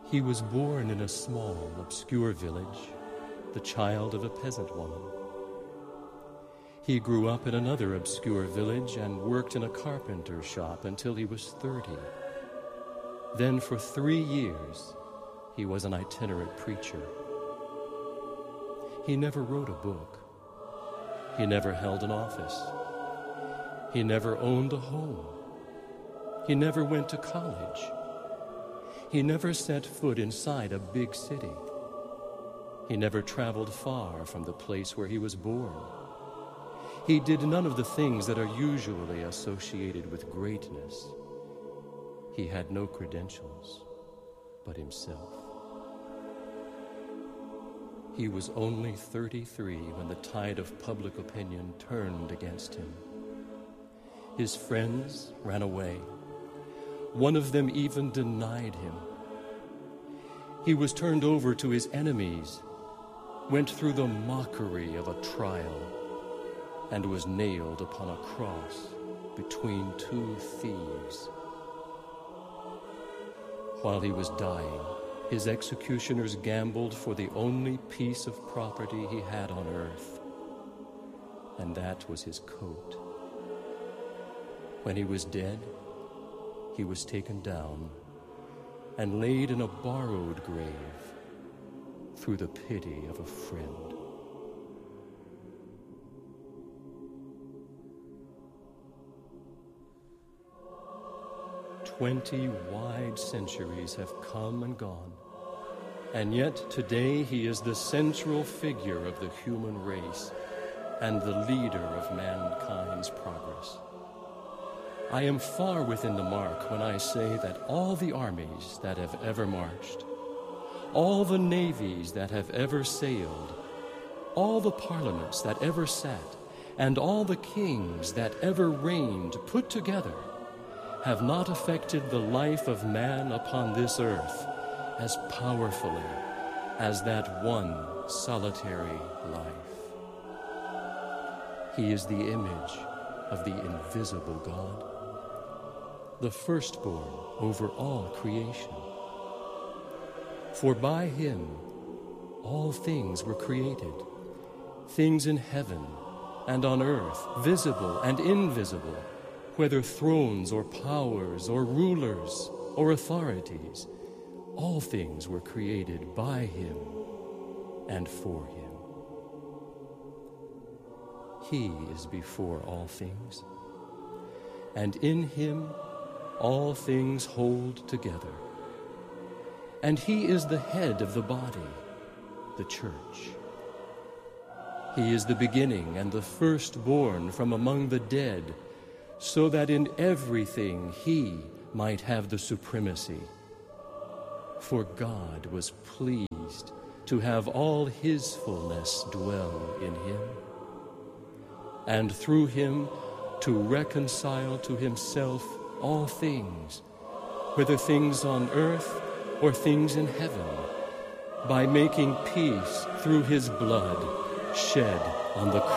He was born in a small, obscure village, the child of a peasant woman. He grew up in another obscure village and worked in a carpenter shop until he was 30. Then for 3 years, he was an itinerant preacher. He never wrote a book. He never held an office. He never owned a home. He never went to college. He never set foot inside a big city. He never traveled far from the place where he was born. He did none of the things that are usually associated with greatness. He had no credentials but himself. He was only 33 when the tide of public opinion turned against him. His friends ran away. One of them even denied him. He was turned over to his enemies, went through the mockery of a trial, and was nailed upon a cross between 2 thieves. While he was dying, his executioners gambled for the only piece of property he had on earth, and that was his coat. When he was dead, he was taken down and laid in a borrowed grave through the pity of a friend. "20 wide centuries have come and gone, and yet today he is the central figure of the human race and the leader of mankind's progress. I am far within the mark when I say that all the armies that have ever marched, all the navies that have ever sailed, all the parliaments that ever sat, and all the kings that ever reigned put together have not affected the life of man upon this earth as powerfully as that one solitary life. He is the image of the invisible God, the firstborn over all creation. For by him all things were created, things in heaven and on earth, visible and invisible, whether thrones or powers or rulers or authorities. All things were created by him and for him. He is before all things, and in him all things hold together. And he is the head of the body, the church. He is the beginning and the firstborn from among the dead, so that in everything he might have the supremacy. For God was pleased to have all his fullness dwell in him, and through him to reconcile to himself all things, whether things on earth or things in heaven, by making peace through his blood shed on the